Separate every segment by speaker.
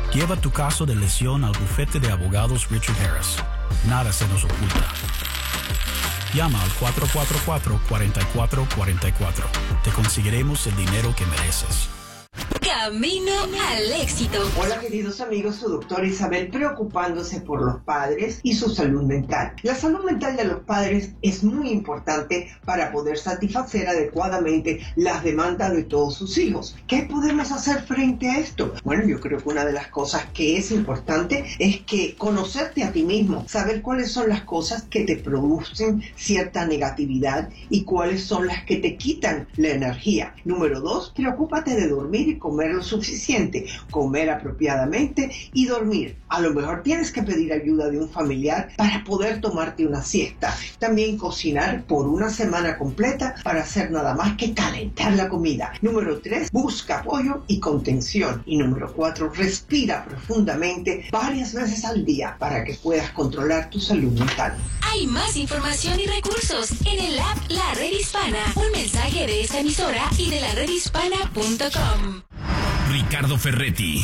Speaker 1: Lleva tu caso de lesión al bufete de abogados Richard Harris. Nada se nos oculta. Llama al 444-4444. Te conseguiremos el dinero que mereces.
Speaker 2: Camino al éxito.
Speaker 3: Hola queridos amigos, su doctora Isabel preocupándose por los padres y su salud mental. La salud mental de los padres es muy importante para poder satisfacer adecuadamente las demandas de todos sus hijos. ¿Qué podemos hacer frente a esto? Bueno, yo creo que una de las cosas que es importante es que conocerte a ti mismo, saber cuáles son las cosas que te producen cierta negatividad y cuáles son las que te quitan la energía. Número 2, preocúpate de dormir y comer lo suficiente, comer apropiadamente y dormir. A lo mejor tienes que pedir ayuda de un familiar para poder tomarte una siesta. También cocinar por una semana completa para hacer nada más que calentar la comida. Número 3, busca apoyo y contención. Y número 4, respira profundamente varias veces al día para que puedas controlar tu salud mental.
Speaker 2: Hay más información y recursos en el app La Red Hispana. Un mensaje de esta emisora y de laredhispana.com.
Speaker 4: Ricardo Ferretti,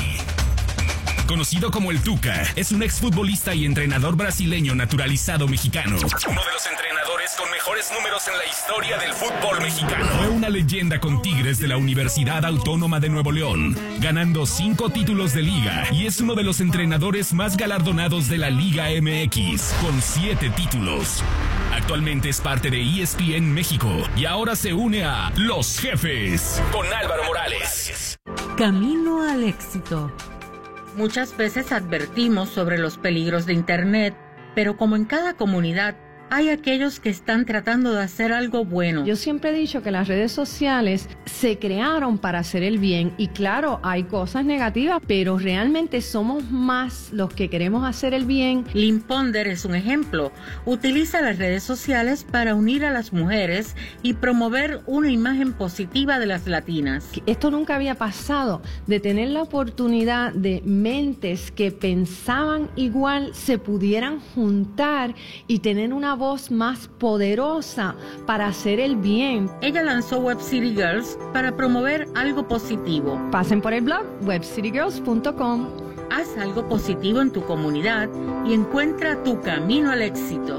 Speaker 4: conocido como el Tuca, es un exfutbolista y entrenador brasileño naturalizado mexicano. Uno de los entrenadores con mejores números en la historia del fútbol mexicano. Fue una leyenda con Tigres de la Universidad Autónoma de Nuevo León, ganando 5 títulos de liga, y es uno de los entrenadores más galardonados de la Liga MX, con 7 títulos. Actualmente es parte de ESPN México y ahora se une a Los Jefes con Álvaro Morales.
Speaker 5: Camino al éxito. Muchas veces advertimos sobre los peligros de Internet, pero como en cada comunidad, hay aquellos que están tratando de hacer algo bueno.
Speaker 6: Yo siempre he dicho que las redes sociales se crearon para hacer el bien y claro, hay cosas negativas, pero realmente somos más los que queremos hacer el bien.
Speaker 5: Lynn Ponder es un ejemplo. Utiliza las redes sociales para unir a las mujeres y promover una imagen positiva de las latinas.
Speaker 6: Esto nunca había pasado, de tener la oportunidad de mentes que pensaban igual se pudieran juntar y tener una voz más poderosa para hacer el bien.
Speaker 5: Ella lanzó Web City Girls para promover algo positivo.
Speaker 6: Pasen por el blog webcitygirls.com.
Speaker 5: Haz algo positivo en tu comunidad y encuentra tu camino al éxito.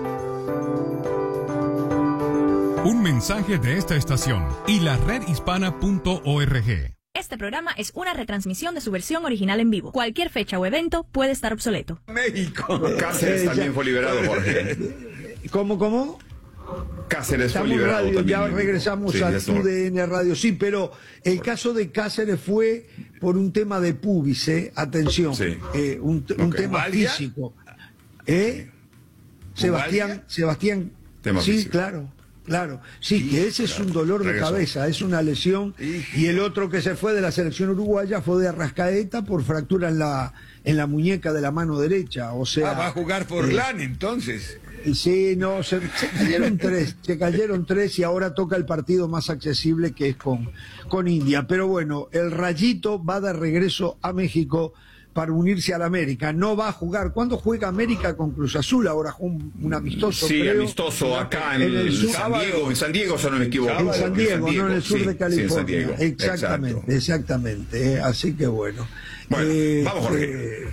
Speaker 7: Un mensaje de esta estación y la redhispana.org.
Speaker 8: Este programa es una retransmisión de su versión original en vivo. Cualquier fecha o evento puede estar obsoleto.
Speaker 9: México. Cáceres también fue liberado, Jorge.
Speaker 10: ¿Cómo?
Speaker 9: Cáceres
Speaker 10: Estamos
Speaker 9: fue liberado
Speaker 10: radio,
Speaker 9: también.
Speaker 10: ya regresamos
Speaker 9: Sí,
Speaker 10: a
Speaker 9: ya está.
Speaker 10: TUDN Radio. Sí, pero el caso de Cáceres fue por un tema de pubis, atención.
Speaker 9: Sí.
Speaker 10: Un tema
Speaker 9: ¿Valdia?
Speaker 10: físico.
Speaker 9: ¿Valdia?
Speaker 10: Sebastián.
Speaker 9: Tema
Speaker 10: sí,
Speaker 9: físico.
Speaker 10: Claro. Sí, que ese es un dolor de
Speaker 9: Regresó.
Speaker 10: cabeza, es una lesión. Y el otro que se fue de la selección uruguaya fue de Arrascaeta por fractura en la muñeca de la mano derecha. O sea,
Speaker 9: va a jugar Forlán entonces.
Speaker 10: Sí, no, se cayeron tres y ahora toca el partido más accesible que es con India. Pero bueno, el Rayito va de regreso a México para unirse al América. No va a jugar. ¿Cuándo juega América con Cruz Azul? Ahora juega un amistoso,
Speaker 9: Sí,
Speaker 10: creo.
Speaker 9: amistoso acá en
Speaker 10: el sur.
Speaker 9: San Diego, si no me equivoco.
Speaker 10: En San Diego, no en el sur de California.
Speaker 9: Sí, en San Diego.
Speaker 10: Exactamente. Así que bueno.
Speaker 9: Bueno, vamos, Jorge.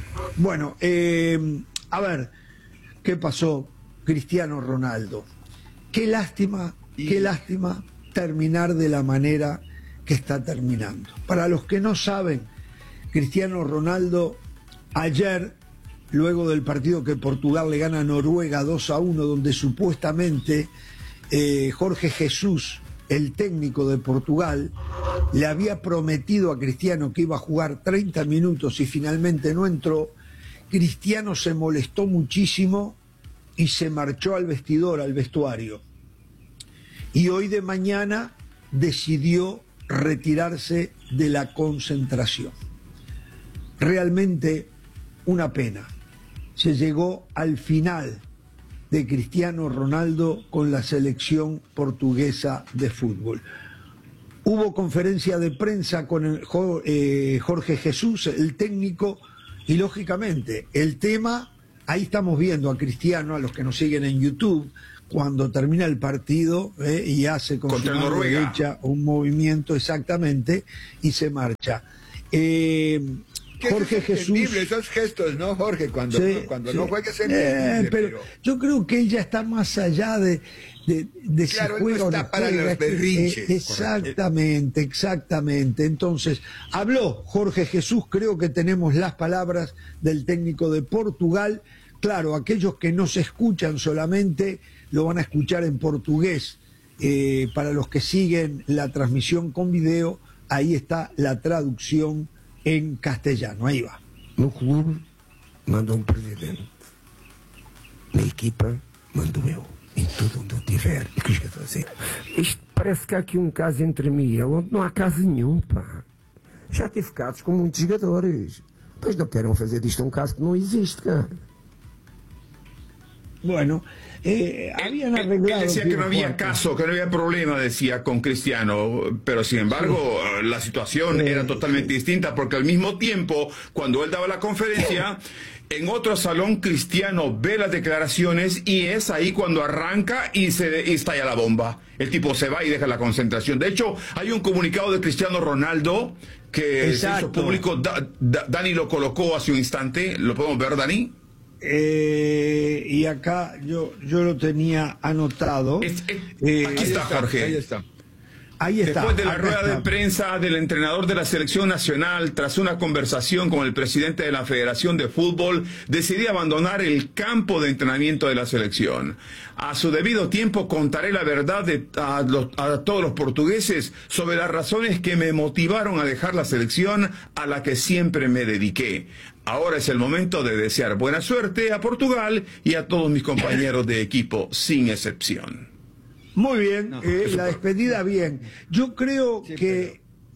Speaker 10: A ver, ¿qué pasó? Cristiano Ronaldo. Qué lástima terminar de la manera que está terminando. Para los que no saben, Cristiano Ronaldo ayer, luego del partido que Portugal le gana a Noruega 2-1, donde supuestamente Jorge Jesús, el técnico de Portugal, le había prometido a Cristiano que iba a jugar 30 minutos y finalmente no entró. Cristiano se molestó muchísimo y se marchó al vestidor, al vestuario. Y hoy de mañana decidió retirarse de la concentración. Realmente una pena. Se llegó al final de Cristiano Ronaldo con la selección portuguesa de fútbol. Hubo conferencia de prensa con Jorge Jesús, el técnico, y lógicamente el tema, ahí estamos viendo a Cristiano, a los que nos siguen en YouTube, cuando termina el partido y hace con
Speaker 9: Contra
Speaker 10: su mano
Speaker 9: Noruega.
Speaker 10: derecha un movimiento exactamente y se marcha.
Speaker 9: que
Speaker 10: Jorge
Speaker 9: es entendible,
Speaker 10: Jesús.
Speaker 9: esos gestos, ¿no, Jorge? Cuando no juegues en
Speaker 10: pero yo creo que él ya está más allá de
Speaker 9: claro,
Speaker 10: si juega
Speaker 9: él no está
Speaker 10: o no
Speaker 9: para
Speaker 10: juega.
Speaker 9: los berrinches.
Speaker 10: Exactamente. Entonces, habló Jorge Jesús, creo que tenemos las palabras del técnico de Portugal. Claro, aquellos que no se escuchan solamente lo van a escuchar en portugués. Para los que siguen la transmisión con video, ahí está la traducción en castellano. Ahí va.
Speaker 11: No clube manda presidente. Na equipa mando eu. Em tudo onde eu tiver. O que eu fazer? Isto parece que há aqui caso entre mim e ele onde não há caso nenhum, pá. Já tive casos com muitos jogadores. Pois não querem fazer disto caso que não existe, cara.
Speaker 10: Bueno, habían arreglado.
Speaker 9: Él decía que no había caso, que no había problema, decía, con Cristiano, pero sin embargo la situación era totalmente distinta, porque al mismo tiempo, cuando él daba la conferencia, en otro salón Cristiano ve las declaraciones y es ahí cuando arranca y estalla la bomba. El tipo se va y deja la concentración. De hecho, hay un comunicado de Cristiano Ronaldo que se hizo público. Dani lo colocó hace un instante. ¿Lo podemos ver, Dani?
Speaker 10: Y acá yo lo tenía anotado.
Speaker 9: Aquí está, Jorge.
Speaker 10: Ahí está. Ahí está.
Speaker 9: Después de la rueda de prensa del entrenador de la selección nacional, tras una conversación con el presidente de la Federación de Fútbol, decidí abandonar el campo de entrenamiento de la selección. A su debido tiempo contaré la verdad a todos los portugueses sobre las razones que me motivaron a dejar la selección a la que siempre me dediqué. Ahora es el momento de desear buena suerte a Portugal y a todos mis compañeros de equipo, sin excepción.
Speaker 10: Muy bien, la despedida bien. Yo creo que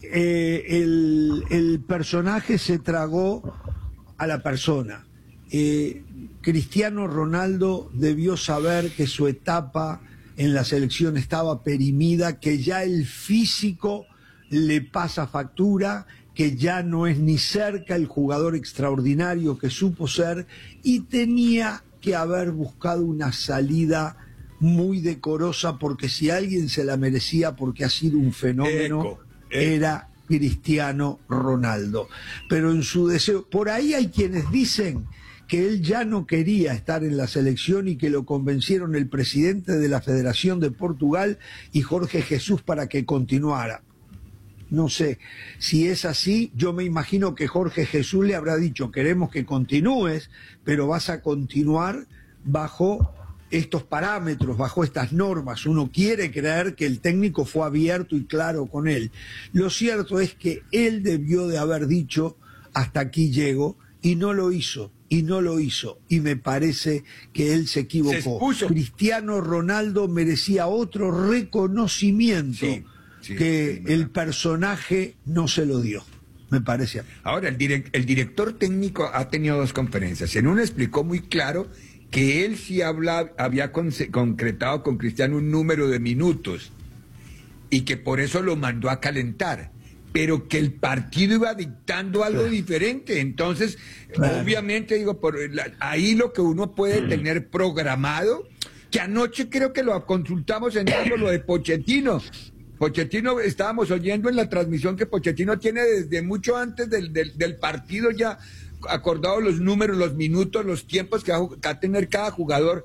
Speaker 10: el personaje se tragó a la persona. Cristiano Ronaldo debió saber que su etapa en la selección estaba perimida, que ya el físico le pasa factura, que ya no es ni cerca el jugador extraordinario que supo ser, y tenía que haber buscado una salida muy decorosa, porque si alguien se la merecía porque ha sido un fenómeno, era Cristiano Ronaldo. Pero en su deseo, por ahí hay quienes dicen que él ya no quería estar en la selección y que lo convencieron el presidente de la Federación de Portugal y Jorge Jesús para que continuara. No sé, si es así, yo me imagino que Jorge Jesús le habrá dicho: queremos que continúes, pero vas a continuar bajo estos parámetros, bajo estas normas. Uno quiere creer que el técnico fue abierto y claro con él. Lo cierto es que él debió de haber dicho: hasta aquí llego, y no lo hizo, y me parece que él se equivocó. Cristiano Ronaldo merecía otro reconocimiento que el personaje no se lo dio, me parece a mí.
Speaker 12: Ahora, el director técnico ha tenido dos conferencias. En una explicó muy claro que él sí había concretado con Cristiano un número de minutos y que por eso lo mandó a calentar, pero que el partido iba dictando algo diferente. Entonces, obviamente, digo, ahí lo que uno puede tener programado, que anoche creo que lo consultamos en algo, lo de Pochettino. Pochettino, estábamos oyendo en la transmisión que Pochettino tiene desde mucho antes del partido ya acordado los números, los minutos, los tiempos que va a tener cada jugador.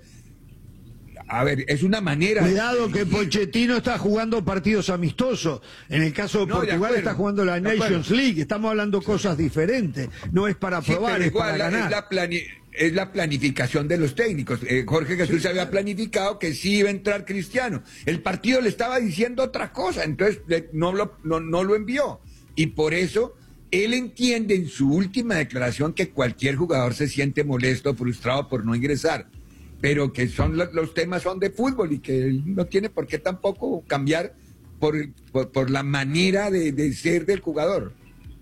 Speaker 12: A ver, es una manera.
Speaker 10: Cuidado que Pochettino está jugando partidos amistosos. En el caso de Portugal está jugando la Nations League. Estamos hablando cosas diferentes. No es para probar, es para ganar.
Speaker 12: Es la planificación de los técnicos. Jorge Jesús había planificado que sí iba a entrar Cristiano. El partido le estaba diciendo otra cosa, entonces no lo envió. Y por eso él entiende en su última declaración que cualquier jugador se siente molesto, frustrado por no ingresar, pero que los temas son de fútbol y que él no tiene por qué tampoco cambiar por la manera de ser del jugador.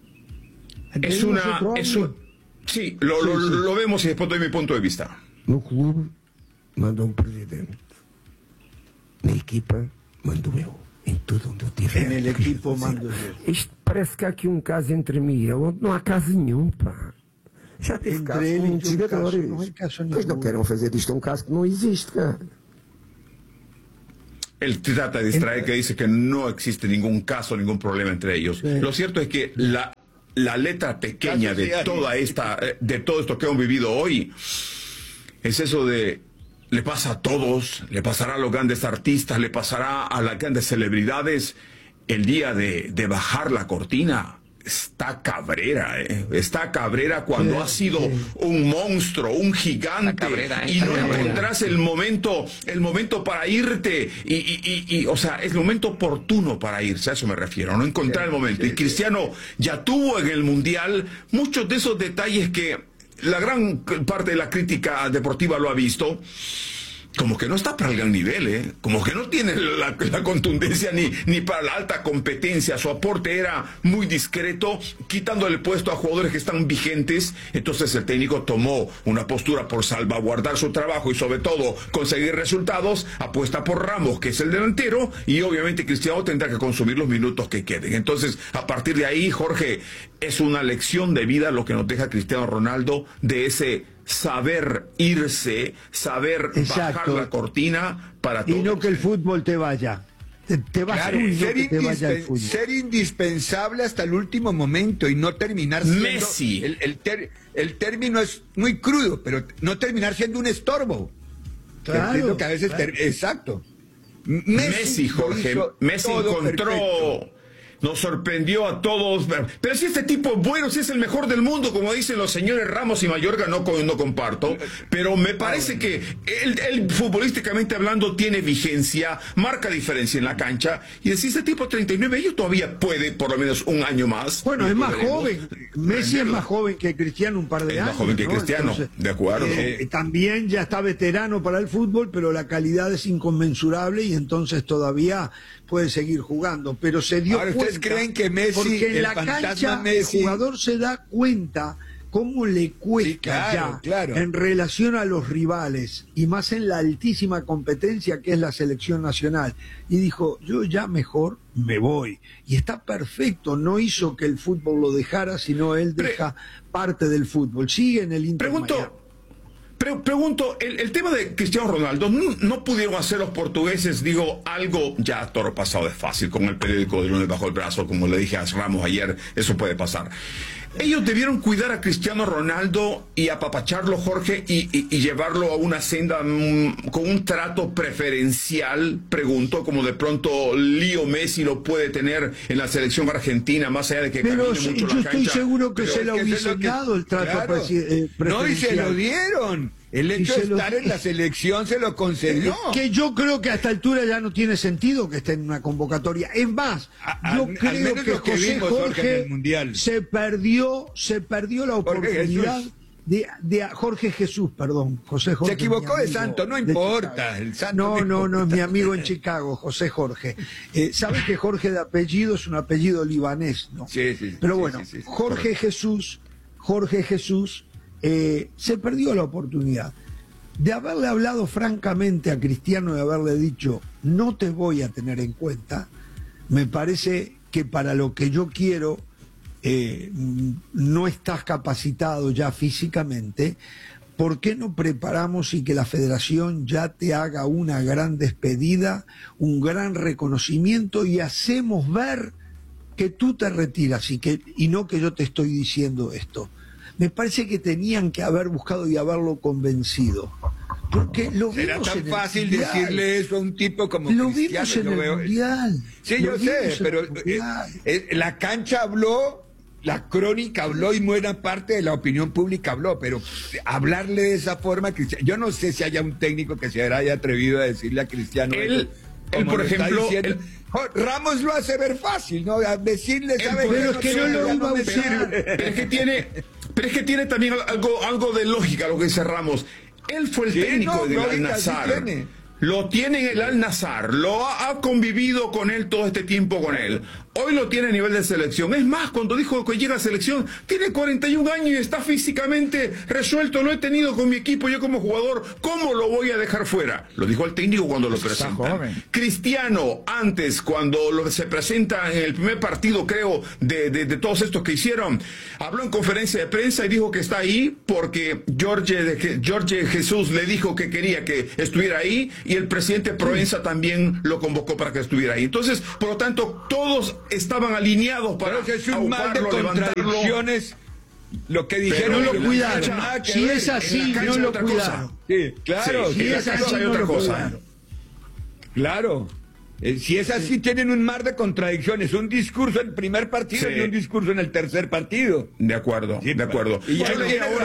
Speaker 9: Sí, lo vemos y después doy mi punto de vista.
Speaker 11: No clube manda presidente. Na equipa mando eu. Em tudo onde eu tiver.
Speaker 10: En el equipo mando eu.
Speaker 11: Isto parece que há aqui caso entre mim e ele onde não há caso nenhum, pá. Já teve caso com muitos jogadores. Pois não querem fazer disto caso que não existe, cara.
Speaker 9: Él trata de distraer, que dice que no existe ningún caso, ningún problema entre ellos. Lo cierto es que la letra pequeña de toda de todo esto que hemos vivido hoy es eso de: le pasa a todos, le pasará a los grandes artistas, le pasará a las grandes celebridades. El día de bajar la cortina está Cabrera, está Cabrera cuando ha sido un monstruo, un gigante, y no encontrás el momento para irte, o sea, es el momento oportuno para irse, a eso me refiero, no encontrar el momento. Y Cristiano ya tuvo en el Mundial muchos de esos detalles que la gran parte de la crítica deportiva lo ha visto. Como que no está para el gran nivel, como que no tiene la contundencia ni para la alta competencia. Su aporte era muy discreto, quitándole el puesto a jugadores que están vigentes. Entonces el técnico tomó una postura por salvaguardar su trabajo y sobre todo conseguir resultados. Apuesta por Ramos, que es el delantero, y obviamente Cristiano tendrá que consumir los minutos que queden. Entonces, a partir de ahí, Jorge, es una lección de vida lo que nos deja Cristiano Ronaldo, de ese saber irse, saber bajar la cortina para todo.
Speaker 10: Y no que el fútbol te vaya. Te vas
Speaker 12: claro, ser indispensable hasta el último momento y no terminar siendo...
Speaker 9: Messi.
Speaker 12: El término es muy crudo, pero no terminar siendo un estorbo.
Speaker 10: Claro,
Speaker 12: que a veces exacto.
Speaker 9: Messi, Jorge, Messi encontró... Perfecto. Nos sorprendió a todos. Pero si este tipo es bueno, si es el mejor del mundo, como dicen los señores Ramos y Mayorga, no comparto. Pero me parece que él futbolísticamente hablando tiene vigencia, marca diferencia en la cancha. Y decir, este tipo 39 años todavía puede por lo menos un año más.
Speaker 10: Bueno, es más joven. Messi es más joven que Cristiano un par de años.
Speaker 9: Es más joven que Cristiano, entonces, de acuerdo.
Speaker 10: También ya está veterano para el fútbol, pero la calidad es inconmensurable y entonces todavía puede seguir jugando. Pero se dio cuenta.
Speaker 12: ¿Ustedes creen que Messi,
Speaker 10: porque en la cancha Messi, el jugador se da cuenta cómo le cuesta en relación a los rivales y más en la altísima competencia que es la selección nacional? Y dijo, yo ya mejor me voy. Y está perfecto, no hizo que el fútbol lo dejara, sino él deja parte del fútbol. Sigue en el Inter Miami.
Speaker 9: Pregunto, el tema de Cristiano Ronaldo, ¿no pudieron hacer los portugueses, algo ya toro pasado de fácil, con el periódico de lunes bajo el brazo, como le dije a Ramos ayer, eso puede pasar? Ellos debieron cuidar a Cristiano Ronaldo y apapacharlo, Jorge, y llevarlo a una senda con un trato preferencial, pregunto, como de pronto Leo Messi lo puede tener en la selección argentina, más allá de que
Speaker 10: pero
Speaker 9: camine mucho la
Speaker 10: yo
Speaker 9: cancha.
Speaker 10: Estoy seguro que se lo hubiesen dado el trato preferencial.
Speaker 12: No, y se lo dieron. El hecho de estar en la selección se lo concedió.
Speaker 10: Que yo creo que a esta altura ya no tiene sentido que esté en una convocatoria. Es más, yo creo que José Jorge se perdió la oportunidad de Jorge Jesús, perdón. José Jorge.
Speaker 12: Se equivocó de santo, no importa. El santo
Speaker 10: no, es mi amigo en Chicago, José Jorge. ¿Sabes que Jorge de apellido es un apellido libanés, no?
Speaker 12: Sí.
Speaker 10: Pero bueno, sí, Jorge Jesús se perdió la oportunidad de haberle hablado francamente a Cristiano y haberle dicho, no te voy a tener en cuenta. Me parece que para lo que yo quiero no estás capacitado ya físicamente. ¿Por qué no preparamos y que la federación ya te haga una gran despedida, un gran reconocimiento y hacemos ver que tú te retiras y no que yo te estoy diciendo esto? Me parece que tenían que haber buscado y haberlo convencido. Porque lo
Speaker 12: será
Speaker 10: vimos
Speaker 12: tan
Speaker 10: en
Speaker 12: fácil
Speaker 10: el mundial.
Speaker 12: Decirle eso a un tipo como
Speaker 10: lo
Speaker 12: Cristiano.
Speaker 10: Vimos en el mundial.
Speaker 12: Sí, yo sé, pero la cancha habló, la crónica habló y buena parte de la opinión pública habló, pero hablarle de esa forma, yo no sé si haya un técnico que se haya atrevido a decirle a Cristiano
Speaker 9: él por ejemplo,
Speaker 12: Ramos lo hace ver fácil, ¿no? A decirle, ¿sabes?
Speaker 10: Pero es que no lo iba a usar.
Speaker 9: Pero es que tiene también algo de lógica lo que dice Ramos. Él fue el técnico del Al-Nassr. Lo tiene en el Al-Nassr, ha convivido con él todo este tiempo con él. Hoy lo tiene a nivel de selección. Es más, cuando dijo que llega a selección, tiene 41 años y está físicamente resuelto. Lo he tenido con mi equipo, yo como jugador, ¿cómo lo voy a dejar fuera? Lo dijo el técnico cuando lo presenta. Cristiano, antes, cuando se presenta en el primer partido, creo, de todos estos que hicieron, habló en conferencia de prensa y dijo que está ahí porque Jorge Jesús le dijo que quería que estuviera ahí y el presidente Proenza también lo convocó para que estuviera ahí. Entonces, por lo tanto, todos estaban alineados para
Speaker 12: es un mar de contradicciones. Lo que dijeron,
Speaker 10: no lo cuidaron. Si es así, no lo cuidaron.
Speaker 12: Sí, claro,
Speaker 10: si es así, no lo cuidaron.
Speaker 12: Claro. Si es así, tienen un mar de contradicciones. Un discurso en el primer partido y un discurso en el tercer partido.
Speaker 9: De acuerdo, de acuerdo.
Speaker 12: Y ya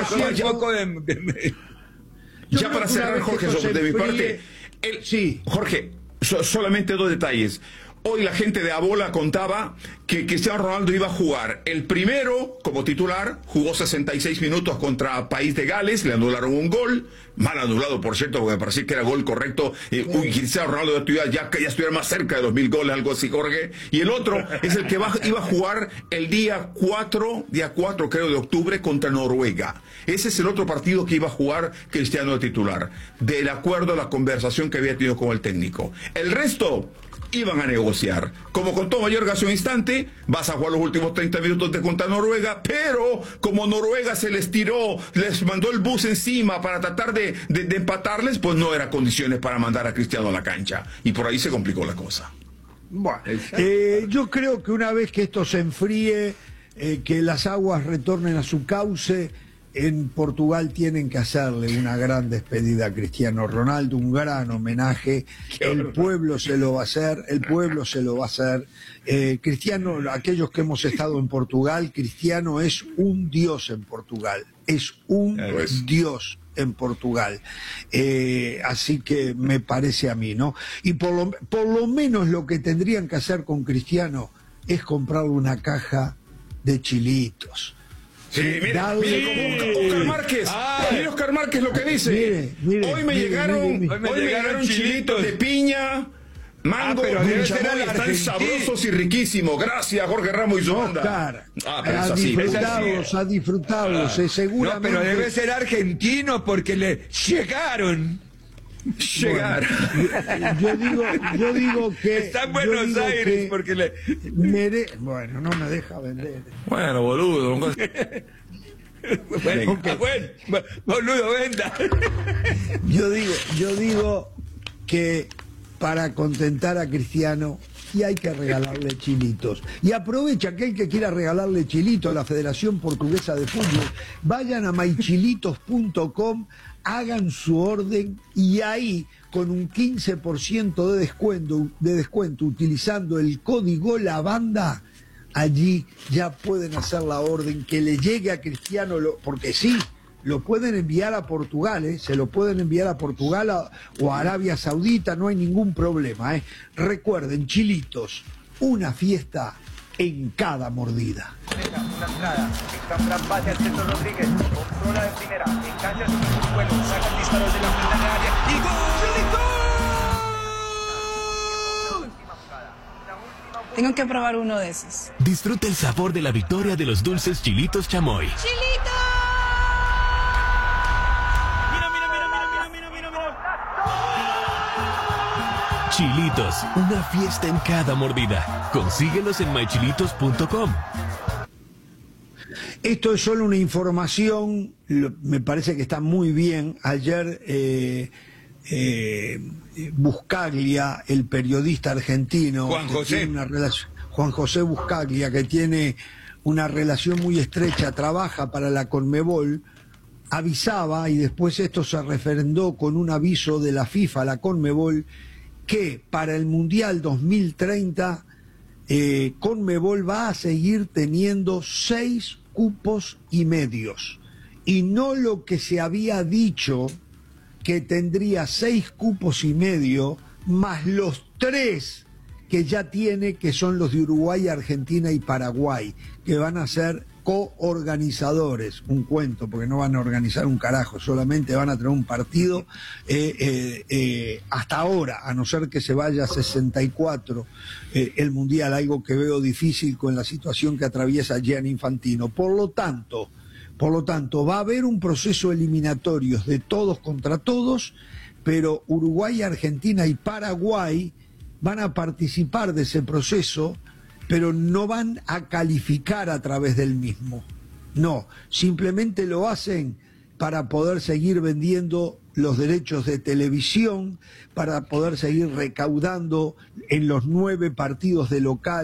Speaker 9: ya para cerrar, Jorge, de mi parte, Jorge, solamente 2 detalles. Hoy la gente de Abola contaba que Cristiano Ronaldo iba a jugar el primero como titular, jugó 66 minutos contra País de Gales, le anularon un gol, mal anulado por cierto, porque me parecía que era gol correcto, Cristiano Ronaldo ya estuviera más cerca de los 1000 goles, algo así, Jorge, y el otro es el que iba a jugar el día 4 creo de octubre contra Noruega. Ese es el otro partido que iba a jugar Cristiano de titular, de acuerdo a la conversación que había tenido con el técnico. El resto iban a negociar. Como contó Mayorga hace un instante, vas a jugar los últimos 30 minutos de contra Noruega, pero como Noruega se les tiró, les mandó el bus encima para tratar de empatarles, pues no era condiciones para mandar a Cristiano a la cancha. Y por ahí se complicó la cosa.
Speaker 10: Bueno, yo creo que una vez que esto se enfríe, que las aguas retornen a su cauce, en Portugal tienen que hacerle una gran despedida a Cristiano Ronaldo, un gran homenaje. El pueblo se lo va a hacer, Cristiano, aquellos que hemos estado en Portugal, Cristiano es un dios en Portugal, dios en Portugal. Así que me parece a mí, ¿no? Y por lo menos lo que tendrían que hacer con Cristiano es comprarle una caja de chilitos.
Speaker 9: Sí, mire como Oscar Márquez. Mire Oscar Márquez lo que dice. Hoy me llegaron chilitos de piña, mango,
Speaker 12: pero debe ser
Speaker 9: están sabrosos y riquísimos. Gracias, Jorge Ramos y su banda.
Speaker 10: A disfrutarlos, seguramente.
Speaker 12: No, pero debe ser argentino porque le llegaron.
Speaker 10: Yo digo que
Speaker 12: está en Buenos Aires porque le
Speaker 10: bueno, no me deja vender.
Speaker 9: Bueno, boludo.
Speaker 12: Bueno, boludo, venda.
Speaker 10: Yo digo que para contentar a Cristiano y hay que regalarle chilitos. Y aprovecha aquel que quiera regalarle chilitos a la Federación Portuguesa de Fútbol, vayan a mychilitos.com, hagan su orden y ahí con un 15% de descuento utilizando el código LABANDA, allí ya pueden hacer la orden que le llegue a Cristiano, porque sí, lo pueden enviar a Portugal, se lo pueden enviar a Portugal o a Arabia Saudita, no hay ningún problema. Recuerden, chilitos, una fiesta en cada mordida.
Speaker 13: Una entrada, Fran pase al centro Rodríguez, controla de primera, engancha su vuelo, saca el disparo de la mitad de área y ¡gol!
Speaker 14: Tengo que probar uno de esos.
Speaker 15: Disfruta el sabor de la victoria de los dulces Chilitos Chamoy.
Speaker 14: ¡Chilitos!
Speaker 15: Chilitos, una fiesta en cada mordida. Consíguelos en mychilitos.com.
Speaker 10: Esto es solo una información, me parece que está muy bien. Ayer Buscaglia, el periodista argentino, Juan José Buscaglia, que tiene una relación muy estrecha, trabaja para la Conmebol, avisaba, y después esto se refrendó con un aviso de la FIFA, la Conmebol, que para el Mundial 2030 Conmebol va a seguir teniendo 6 cupos y medios, y no lo que se había dicho, que tendría 6 cupos y medio más los 3 que ya tiene, que son los de Uruguay, Argentina y Paraguay, que van a ser coorganizadores. Un cuento, porque no van a organizar un carajo, solamente van a tener un partido hasta ahora, a no ser que se vaya a 64 el Mundial, algo que veo difícil con la situación que atraviesa Gianni Infantino. Por lo tanto, va a haber un proceso eliminatorio de todos contra todos, pero Uruguay, Argentina y Paraguay van a participar de ese proceso, pero no van a calificar a través del mismo. No, simplemente lo hacen para poder seguir vendiendo los derechos de televisión, para poder seguir recaudando en los 9 partidos de local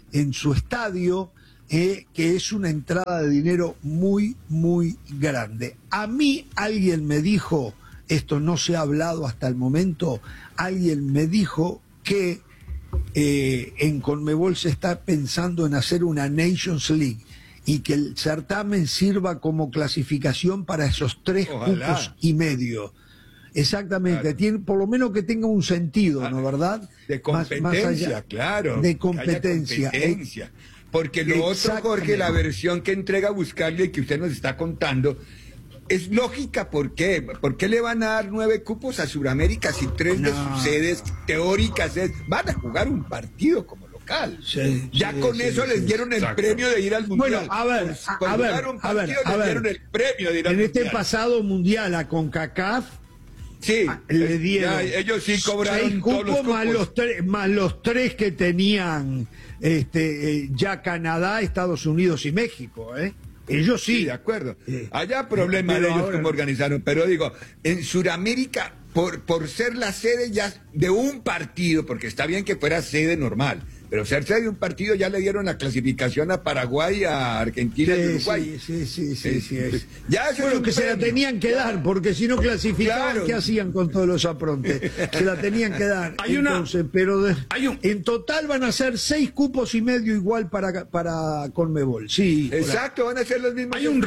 Speaker 10: en su estadio, que es una entrada de dinero muy, muy grande. A mí alguien me dijo, esto no se ha hablado hasta el momento, alguien me dijo que en Conmebol se está pensando en hacer una Nations League y que el certamen sirva como clasificación para esos 3 cupos y medio. Exactamente,
Speaker 12: Claro.
Speaker 10: tiene, por lo menos que tenga un sentido, ¿no, verdad?
Speaker 12: De competencia, claro.
Speaker 10: De
Speaker 12: que haya
Speaker 10: competencia.
Speaker 12: competencia. Porque lo otro, Jorge, la versión que entrega Buscalia y que usted nos está contando, es lógica. ¿Por qué? ¿Por qué le van a dar 9 cupos a Sudamérica si 3 de sus sedes teóricas van a jugar un partido como local? Ya con eso les dieron el premio de ir al Mundial.
Speaker 10: Bueno, a ver,
Speaker 12: Por jugar un partido les dieron el premio de ir al
Speaker 10: en
Speaker 12: Mundial.
Speaker 10: este pasado mundial a CONCACAF,
Speaker 12: sí,
Speaker 10: le dieron
Speaker 12: ya, ellos sí cobraron
Speaker 10: 6
Speaker 12: todos los
Speaker 10: cupos
Speaker 12: cupos.
Speaker 10: más los 3 que tenían ya Canadá, Estados Unidos y México, ellos sí.
Speaker 12: De acuerdo. Allá problema
Speaker 10: pero
Speaker 12: de ellos
Speaker 10: ahora
Speaker 12: cómo organizaron, pero digo, en Sudamérica, por ser la sede ya de un partido, porque está bien que fuera sede normal, pero ser sede de un partido ya le dieron la clasificación a Paraguay, a Argentina y Uruguay.
Speaker 10: Sí.
Speaker 12: Ya eso
Speaker 10: Bueno,
Speaker 12: es un
Speaker 10: que se la
Speaker 12: premio.
Speaker 10: tenían que dar, porque si no clasificaban,
Speaker 12: Claro.
Speaker 10: ¿qué hacían con todos los aprontes? Se la tenían que dar. Entonces, pero en total van a ser 6 cupos y medio igual para Conmebol. Sí.
Speaker 12: Exacto, van a ser los mismos.
Speaker 9: Hay un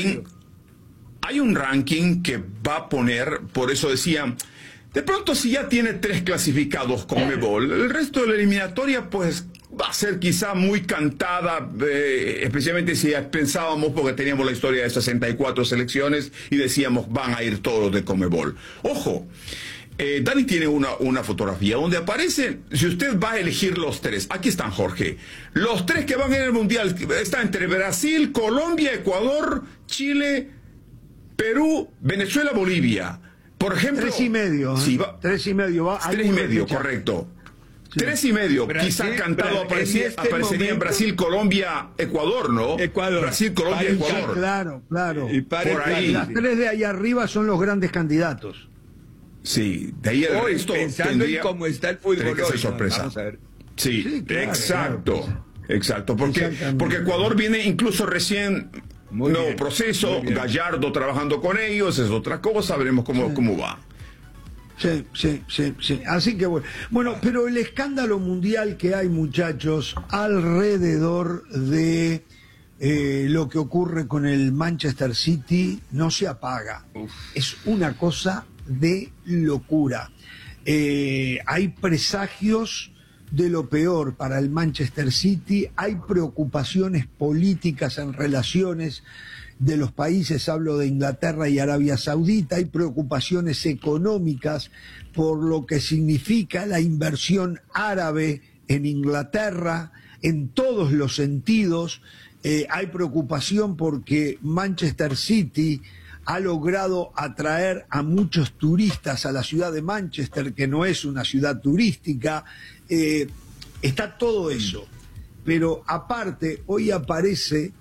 Speaker 9: ranking que va a poner, por eso decía, de pronto si ya tiene 3 clasificados Conmebol, el resto de la eliminatoria pues va a ser quizá muy cantada, especialmente si pensábamos, porque teníamos la historia de 64 selecciones y decíamos van a ir todos de Conmebol. Ojo, Dani tiene una fotografía donde aparecen, si usted va a elegir los 3, aquí están, Jorge, los 3 que van a ir al Mundial, está entre Brasil, Colombia, Ecuador, Chile, Perú, Venezuela, Bolivia. Por ejemplo,
Speaker 10: 3 y medio.
Speaker 9: Sí,
Speaker 10: 3 y medio. Va,
Speaker 9: 3 y medio, correcto. 3 y medio.
Speaker 12: Brasil,
Speaker 9: Quizá cantado
Speaker 12: en este
Speaker 9: aparecería en
Speaker 12: momento,
Speaker 9: Brasil, Colombia, Ecuador, ¿no?
Speaker 12: Ecuador.
Speaker 9: Brasil, Colombia, Ecuador.
Speaker 10: Claro.
Speaker 12: Y para
Speaker 9: Por
Speaker 12: el
Speaker 9: ahí.
Speaker 10: Las 3 de ahí arriba son los grandes candidatos.
Speaker 9: Sí, de ahí el
Speaker 12: Hoy,
Speaker 9: resto
Speaker 12: pensando en cómo está el fútbol
Speaker 9: tendría que ser
Speaker 12: hoy,
Speaker 9: sorpresa.
Speaker 12: vamos a ver.
Speaker 9: Sí,
Speaker 10: Sí, claro,
Speaker 9: exacto.
Speaker 10: claro.
Speaker 9: Exacto, porque Ecuador viene incluso recién nuevo
Speaker 12: bien,
Speaker 9: proceso,
Speaker 12: muy bien.
Speaker 9: Gallardo trabajando con ellos, es otra cosa, veremos cómo va.
Speaker 10: Sí. Así que bueno, pero el escándalo mundial que hay, muchachos, alrededor de lo que ocurre con el Manchester City no se apaga. Es una cosa de locura. Hay presagios de lo peor para el Manchester City, hay preocupaciones políticas en relaciones de los países, hablo de Inglaterra y Arabia Saudita, hay preocupaciones económicas por lo que significa la inversión árabe en Inglaterra, en todos los sentidos. Hay preocupación porque Manchester City ha logrado atraer a muchos turistas a la ciudad de Manchester, que no es una ciudad turística. Está todo eso. Pero aparte, hoy aparece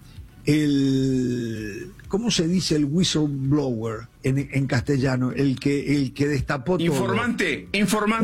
Speaker 10: ¿cómo se dice el whistleblower en castellano? El que destapó todo.
Speaker 9: Informante.
Speaker 10: El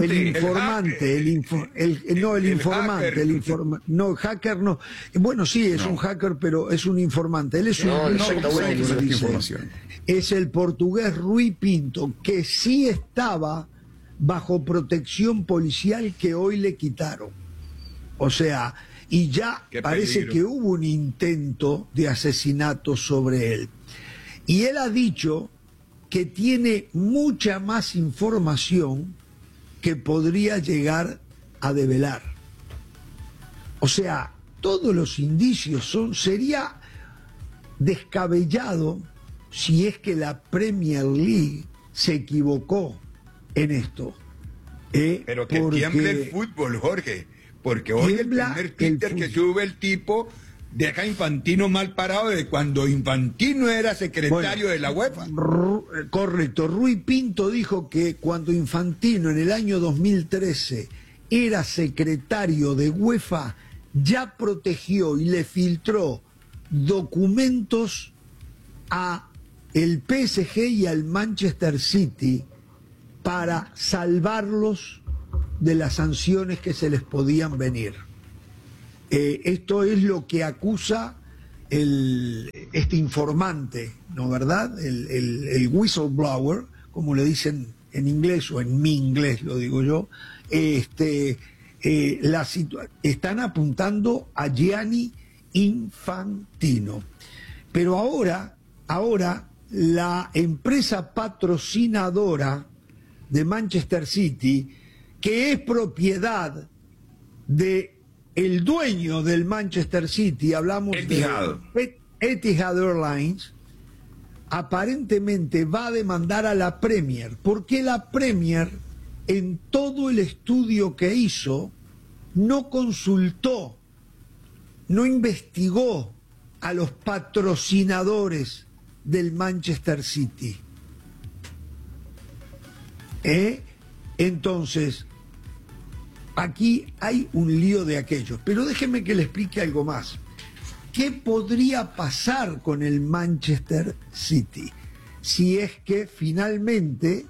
Speaker 10: hacker no. Bueno, sí, es un hacker, pero es un informante. Él es un
Speaker 9: información.
Speaker 10: Es el portugués Rui Pinto, que sí estaba bajo protección policial, que hoy le quitaron. O sea, y ya parece que hubo un intento de asesinato sobre él. Y él ha dicho que tiene mucha más información que podría llegar a develar. O sea, todos los indicios sería descabellado si es que la Premier League se equivocó en esto.
Speaker 12: Pero que tiemble el fútbol, Jorge. Porque hoy el primer Twitter que sube el tipo deja a Infantino mal parado de cuando Infantino era secretario de la UEFA.
Speaker 10: Correcto. Rui Pinto dijo que cuando Infantino en el año 2013 era secretario de UEFA, ya protegió y le filtró documentos a el PSG y al Manchester City para salvarlos de las sanciones que se les podían venir. Esto es lo que acusa este informante, ¿no verdad? El whistleblower, como le dicen en inglés, o en mi inglés lo digo yo. Están apuntando a Gianni Infantino. Pero ahora la empresa patrocinadora de Manchester City, que es propiedad de el dueño del Manchester City, hablamos de Etihad Airlines, aparentemente va a demandar a la Premier, porque la Premier, en todo el estudio que hizo, no consultó, no investigó a los patrocinadores del Manchester City. Entonces, aquí hay un lío de aquellos. Pero déjeme que le explique algo más. ¿Qué podría pasar con el Manchester City si es que finalmente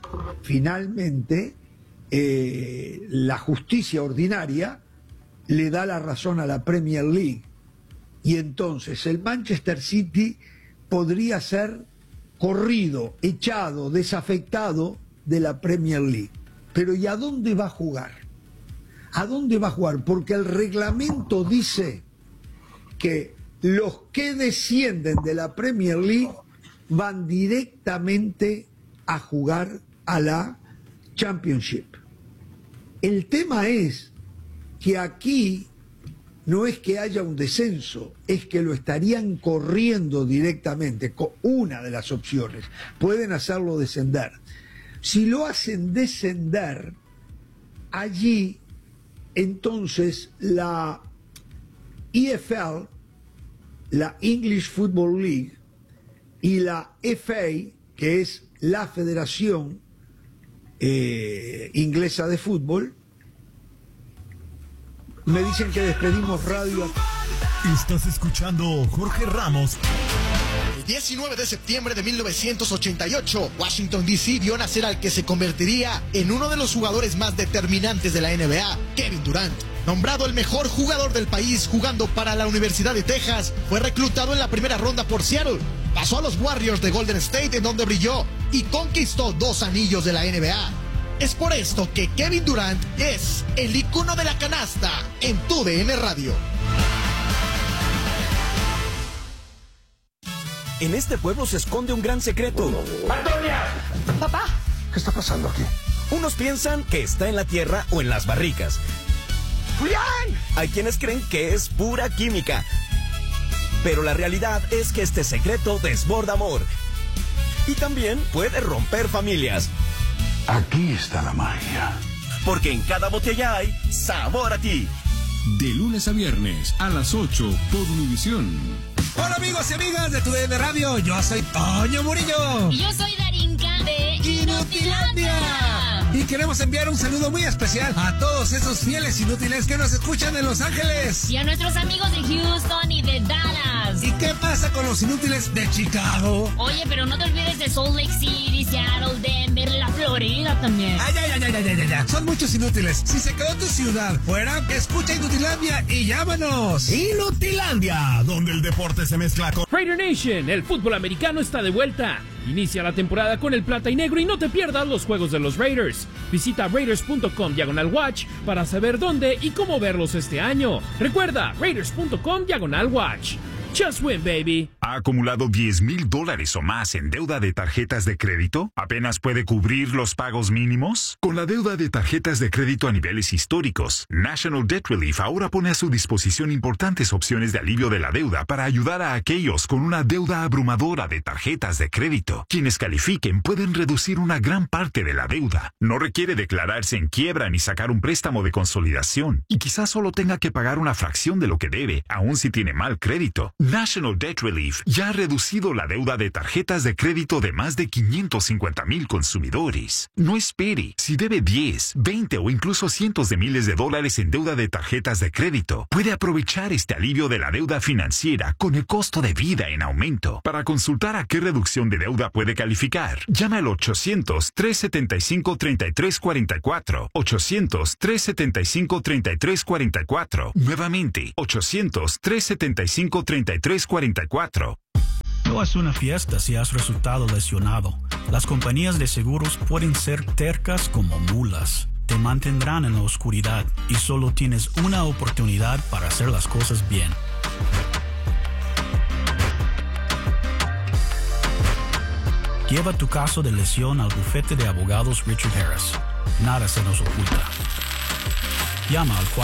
Speaker 10: la justicia ordinaria le da la razón a la Premier League? Y entonces el Manchester City podría ser corrido, echado, desafectado de la Premier League. Pero ¿y a dónde va a jugar? ¿A dónde va a jugar? Porque el reglamento dice que los que descienden de la Premier League van directamente a jugar a la Championship. El tema es que aquí no es que haya un descenso, es que lo estarían corriendo directamente, con una de las opciones. Pueden hacerlo descender. Si lo hacen descender, allí entonces la EFL, la English Football League, y la FA, que es la Federación Inglesa de Fútbol, me dicen que despedimos radio.
Speaker 16: Estás escuchando Jorge Ramos.
Speaker 17: El 19 de septiembre de 1988, Washington D.C. vio nacer al que se convertiría en uno de los jugadores más determinantes de la NBA, Kevin Durant. Nombrado el mejor jugador del país jugando para la Universidad de Texas, fue reclutado en la primera ronda por Seattle. Pasó a los Warriors de Golden State, en donde brilló y conquistó 2 anillos de la NBA. Es por esto que Kevin Durant es el ícono de la canasta en TUDN Radio.
Speaker 18: En este pueblo se esconde un gran secreto.
Speaker 19: ¡Antonia!
Speaker 18: ¡Papá!
Speaker 19: ¿Qué está pasando aquí?
Speaker 18: Unos piensan que está en la tierra o en las barricas.
Speaker 19: ¡Julián!
Speaker 18: Hay quienes creen que es pura química. Pero la realidad es que este secreto desborda amor. Y también puede romper familias.
Speaker 20: Aquí está la magia.
Speaker 18: Porque en cada botella hay sabor a ti.
Speaker 7: De lunes a viernes a las 8 por Univisión.
Speaker 21: Hola amigos y amigas de TUDN Radio, yo soy Toño Murillo.
Speaker 2: Y yo soy Darinka de Inutilandia.
Speaker 21: Y queremos enviar un saludo muy especial a todos esos fieles inútiles que nos escuchan en Los Ángeles.
Speaker 2: Y a nuestros amigos de Houston y de Dallas.
Speaker 21: ¿Y qué pasa con los inútiles de Chicago?
Speaker 2: Oye, pero no te olvides de Salt Lake City, Seattle, Denver, la Florida también.
Speaker 21: Ay. Son muchos inútiles. Si se quedó tu ciudad fuera, escucha Inutilandia y llámanos.
Speaker 16: Inutilandia, donde el deporte se mezcla con...
Speaker 22: Raider Nation, el fútbol americano está de vuelta. Inicia la temporada con el plata y negro y no te pierdas los juegos de los Raiders. Visita raiders.com/watch para saber dónde y cómo verlos este año. Recuerda, raiders.com/watch. Just win, baby.
Speaker 23: ¿Ha acumulado $10,000 o más en deuda de tarjetas de crédito? ¿Apenas puede cubrir los pagos mínimos? Con la deuda de tarjetas de crédito a niveles históricos, National Debt Relief ahora pone a su disposición importantes opciones de alivio de la deuda para ayudar a aquellos con una deuda abrumadora de tarjetas de crédito. Quienes califiquen pueden reducir una gran parte de la deuda. No requiere declararse en quiebra ni sacar un préstamo de consolidación. Y quizás solo tenga que pagar una fracción de lo que debe, aun si tiene mal crédito. National Debt Relief ya ha reducido la deuda de tarjetas de crédito de más de 550,000 consumidores. No espere. Si debe 10, 20 o incluso cientos de miles de dólares en deuda de tarjetas de crédito, puede aprovechar este alivio de la deuda financiera con el costo de vida en aumento. Para consultar a qué reducción de deuda puede calificar, llama al 800-375-3344. 800-375-3344. Nuevamente, 800-375-3344.
Speaker 1: No es una fiesta si has resultado lesionado. Las compañías de seguros pueden ser tercas como mulas. Te mantendrán en la oscuridad y solo tienes una oportunidad para hacer las cosas bien. Lleva tu caso de lesión al bufete de abogados Richard Harris. Nada se nos oculta. Llama al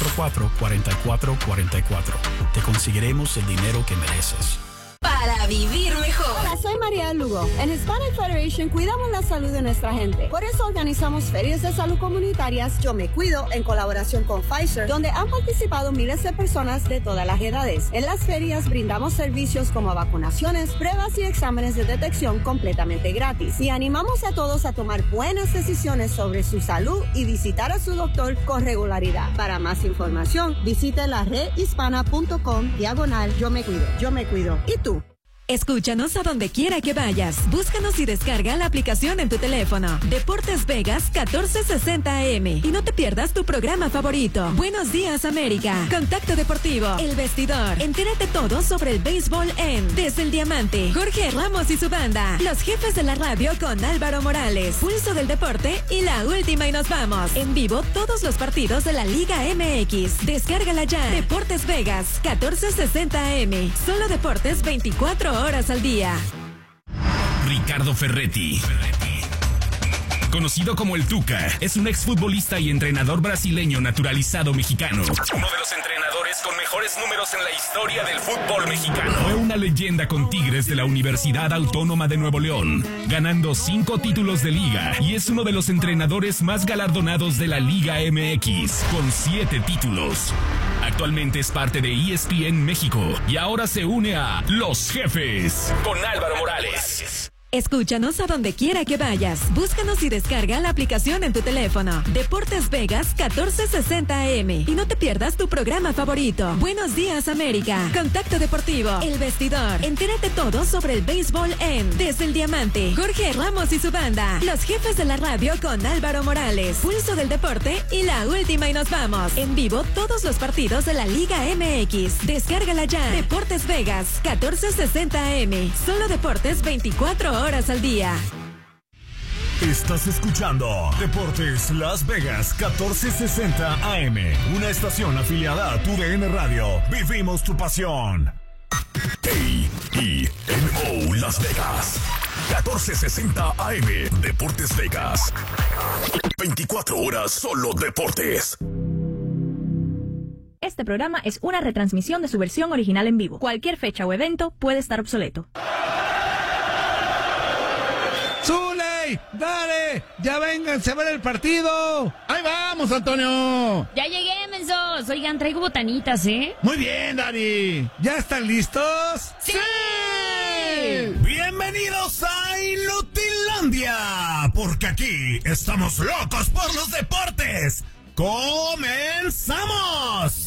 Speaker 1: 444-4444. Te conseguiremos el dinero que mereces.
Speaker 2: Para vivir mejor.
Speaker 3: Hola, soy María Lugo. En Hispanic Federation cuidamos la salud de nuestra gente. Por eso organizamos ferias de salud comunitarias Yo Me Cuido en colaboración con Pfizer, donde han participado miles de personas de todas las edades. En las ferias brindamos servicios como vacunaciones, pruebas y exámenes de detección completamente gratis. Y animamos a todos a tomar buenas decisiones sobre su salud y visitar a su doctor con regularidad. Para más información, visite la redhispana.com/Yo Me Cuido. Yo Me Cuido. ¿Y tú?
Speaker 4: Escúchanos a donde quiera que vayas. Búscanos y descarga la aplicación en tu teléfono. Deportes Vegas 1460 AM. Y no te pierdas tu programa favorito. Buenos días, América. Contacto Deportivo. El Vestidor. Entérate todo sobre el béisbol en Desde el Diamante. Jorge Ramos y su banda. Los Jefes de la Radio con Álvaro Morales. Pulso del Deporte y La Última y Nos Vamos. En vivo todos los partidos de la Liga MX. Descárgala ya. Deportes Vegas 1460 AM. Solo deportes 24 horas al día.
Speaker 15: Ricardo Ferretti, conocido como el Tuca, es un exfutbolista y entrenador brasileño naturalizado mexicano. Uno de los entrenadores con mejores números en la historia del fútbol mexicano. Fue una leyenda con Tigres de la Universidad Autónoma de Nuevo León, ganando 5 títulos de liga, y es uno de los entrenadores más galardonados de la Liga MX, con 7 títulos. Actualmente es parte de ESPN México y ahora se une a Los Jefes con Álvaro Morales.
Speaker 4: Escúchanos a donde quiera que vayas. Búscanos y descarga la aplicación en tu teléfono. Deportes Vegas 1460 AM. Y no te pierdas tu programa favorito. Buenos días, América. Contacto Deportivo. El Vestidor. Entérate todo sobre el béisbol en Desde el Diamante. Jorge Ramos y su banda. Los Jefes de la Radio con Álvaro Morales. Pulso del Deporte y La Última y Nos Vamos. En vivo todos los partidos de la Liga MX. Descárgala ya. Deportes Vegas 1460 AM. Solo deportes 24 horas al día.
Speaker 16: Estás escuchando Deportes Las Vegas 1460 AM, una estación afiliada a TUDN Radio. Vivimos tu pasión. KENO Las Vegas 1460 AM, Deportes Vegas. 24 horas solo deportes.
Speaker 8: Este programa es una retransmisión de su versión original en vivo. Cualquier fecha o evento puede estar obsoleto.
Speaker 21: ¡Zuley! ¡Dale! ¡Ya vénganse a ver el partido! ¡Ahí vamos, Antonio!
Speaker 24: Ya llegué, mensos. Oigan, traigo botanitas, ¿eh?
Speaker 21: Muy bien, Dani. ¿Ya están listos?
Speaker 24: ¡Sí!
Speaker 16: Bienvenidos a Inutilandia, porque aquí estamos locos por los deportes. ¡Comenzamos!